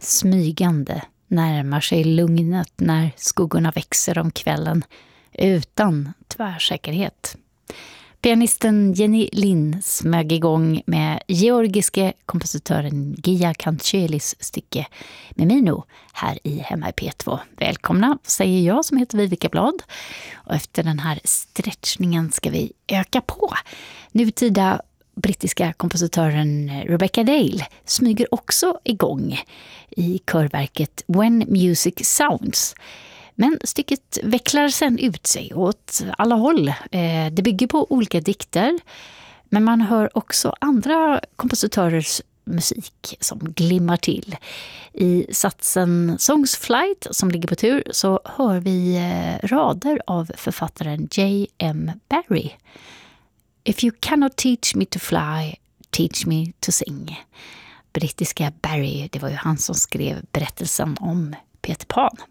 Smygande närmar sig lugnet när skuggorna växer om kvällen utan tvärsäkerhet. Pianisten Jenny Lind smög igång med georgiske kompositören Gia Kanchelis stycke Mimino här hemma i P2. Välkomna, säger jag som heter Vivica Blad. Och efter den här stretchningen ska vi öka på. Nutida brittiska kompositören Rebecca Dale smyger också igång i körverket When Music Sounds. Men stycket vecklar sen ut sig åt alla håll. Det bygger på olika dikter, men man hör också andra kompositörers musik som glimmar till. I satsen Songs Flight som ligger på tur så hör vi rader av författaren J.M. Barrie. If you cannot teach me to fly, teach me to sing. Brittiska Barrie, det var ju han som skrev berättelsen om Peter Pan.